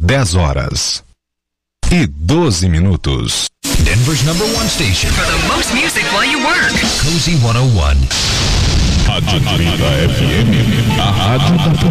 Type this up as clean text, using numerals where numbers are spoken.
10h12. Denver's #1 station for the most music while you work. Cozy 101. Rádio 30 FM, a rádio da